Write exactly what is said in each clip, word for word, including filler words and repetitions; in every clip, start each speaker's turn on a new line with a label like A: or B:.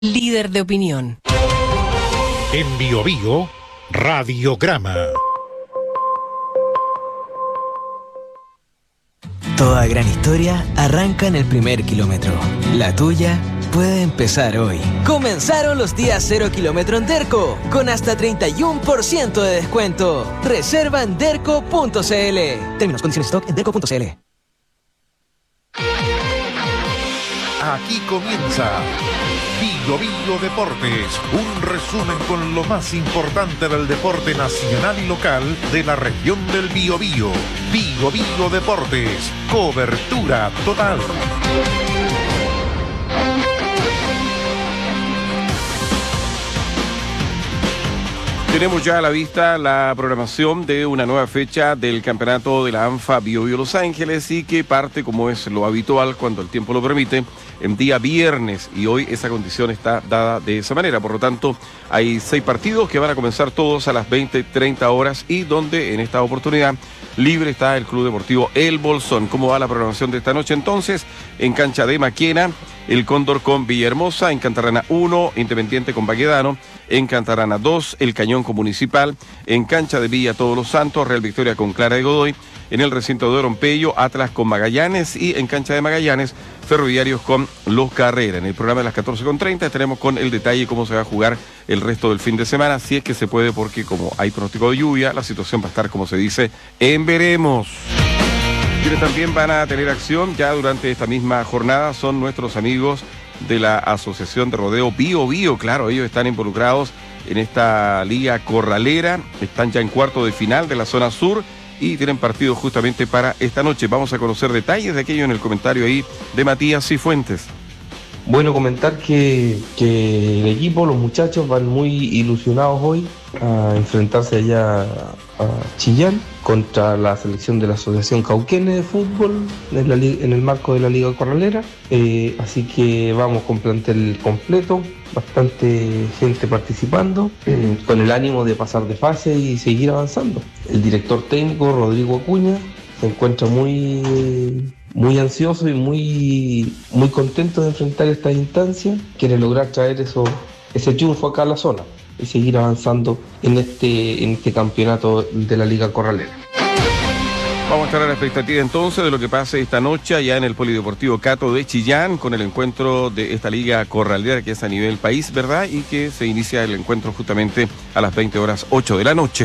A: líder de opinión.
B: En Bio Bio, Radiograma.
C: Toda gran historia arranca en el primer kilómetro. La tuya puede empezar hoy. Comenzaron los días cero kilómetro en Derco, con hasta treinta y uno por ciento de descuento. Reserva en derco punto cl. Términos, condiciones, stock en derco punto cl.
B: Aquí comienza Bio Bio Deportes, un resumen con lo más importante del deporte nacional y local de la región del Biobío. Bio Bio Deportes, cobertura total.
D: Tenemos ya a la vista la programación de una nueva fecha del campeonato de la ANFA Bio Bio Los Ángeles y que parte, como es lo habitual cuando el tiempo lo permite, en día viernes, y hoy esa condición está dada de esa manera. Por lo tanto, hay seis partidos que van a comenzar todos a las veinte treinta horas y donde en esta oportunidad libre está el Club Deportivo El Bolsón. ¿Cómo va la programación de esta noche entonces? En cancha de Maquena, el Cóndor con Villahermosa, en Cantarrana uno, Independiente con Baquedano, en Cantarrana dos, el Cañón con Municipal, en cancha de Villa Todos los Santos, Real Victoria con Clara de Godoy, en el recinto de Orompeyo, Atlas con Magallanes y en cancha de Magallanes, Ferroviarios con Los Carreras. En el programa de las catorce con treinta estaremos con el detalle de cómo se va a jugar el resto del fin de semana, si es que se puede, porque como hay pronóstico de lluvia, la situación va a estar, como se dice, en veremos. Quienes también van a tener acción ya durante esta misma jornada son nuestros amigos de la Asociación de Rodeo Bio Bio. Claro, ellos están involucrados en esta liga corralera, están ya en cuarto de final de la zona sur y tienen partido justamente para esta noche. Vamos a conocer detalles de aquello en el comentario ahí de Matías Cifuentes.
E: Bueno, comentar que, que el equipo, los muchachos van muy ilusionados hoy a enfrentarse allá a Chillán contra la selección de la Asociación Cauquenes de Fútbol en, la, en el marco de la Liga Corralera. Eh, así que vamos con plantel completo, bastante gente participando, eh, con el ánimo de pasar de fase y seguir avanzando. El director técnico, Rodrigo Acuña, se encuentra muy... muy ansioso y muy, muy contento de enfrentar esta instancia. Quiere lograr traer eso, ese triunfo acá a la zona y seguir avanzando en este, en este campeonato de la Liga Corralera.
D: Vamos a estar a la expectativa entonces de lo que pase esta noche allá en el Polideportivo Cato de Chillán con el encuentro de esta Liga Corralera que es a nivel país, ¿verdad? Y que se inicia el encuentro justamente a las veinte horas ocho de la noche.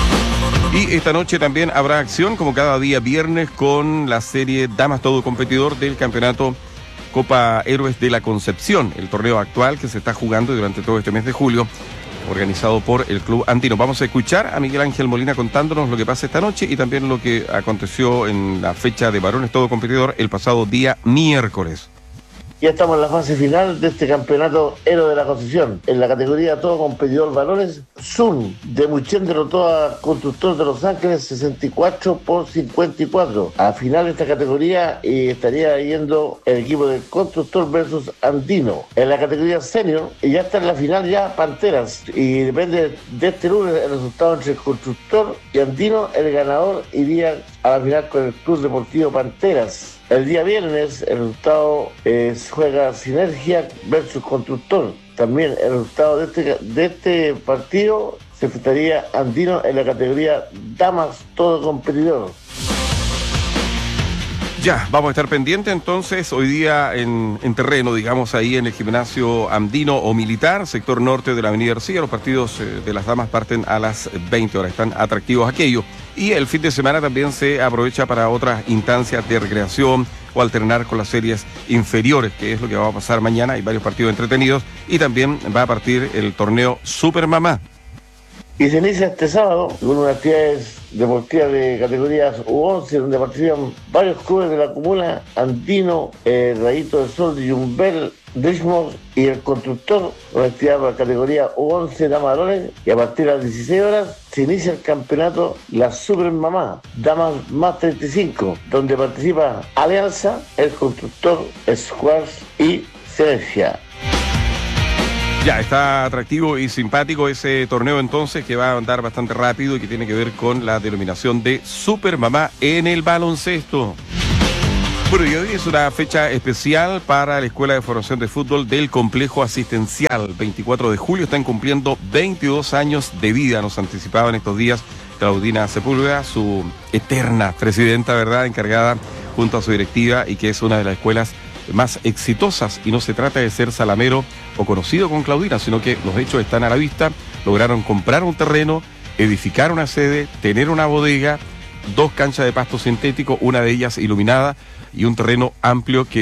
D: Y esta noche también habrá acción, como cada día viernes, con la serie Damas Todo Competidor del campeonato Copa Héroes de la Concepción, el torneo actual que se está jugando durante todo este mes de julio, organizado por el Club Andino. Vamos a escuchar a Miguel Ángel Molina contándonos lo que pasa esta noche y también lo que aconteció en la fecha de Varones Todo Competidor el pasado día miércoles.
F: Ya estamos en la fase final de este campeonato Héroe de la Concepción. En la categoría todo competidor valores, Sun de Muchén derrotó a Constructor de Los Ángeles sesenta y cuatro por cincuenta y cuatro. A final de esta categoría y estaría yendo el equipo de Constructor versus Andino. En la categoría senior y ya está en la final ya Panteras. Y depende de este lunes el resultado entre el Constructor y Andino. El ganador iría a la final con el Club Deportivo Panteras. El día viernes el resultado eh, juega Sinergia versus Constructor. También el resultado de este, de este partido se enfrentaría Andino en la categoría Damas Todo Competidor.
D: Ya, vamos a estar pendientes entonces hoy día en, en terreno, digamos, ahí en el gimnasio andino o militar, sector norte de la avenida Ercilla. Los partidos eh, de las damas parten a las veinte horas, están atractivos aquellos. Y el fin de semana también se aprovecha para otras instancias de recreación o alternar con las series inferiores, que es lo que va a pasar mañana. Hay varios partidos entretenidos y también va a partir el torneo Super Mamá.
F: Y se inicia este sábado con unas actividades deportivas de categorías U once, donde participan varios clubes de la comuna, Andino, eh, Rayito del Sol, Yumbel, Richmond y el Constructor, una actividad para categoría U once Damas Varones, y a partir de las dieciséis horas se inicia el campeonato La Super Mamá, Damas Más treinta y cinco, donde participa Alianza, el Constructor, Squash y Sinergia.
D: Ya, está atractivo y simpático ese torneo entonces, que va a andar bastante rápido y que tiene que ver con la denominación de Super Mamá en el baloncesto. Bueno, y hoy es una fecha especial para la Escuela de Formación de Fútbol del Complejo Asistencial. veinticuatro de julio están cumpliendo veintidós años de vida, nos anticipaba en estos días Claudina Sepúlveda, su eterna presidenta, ¿verdad?, encargada junto a su directiva, y que es una de las escuelas más exitosas. Y no se trata de ser salamero o conocido con Claudina, sino que los hechos están a la vista. Lograron comprar un terreno, edificar una sede, tener una bodega, dos canchas de pasto sintético, una de ellas iluminada, y un terreno amplio que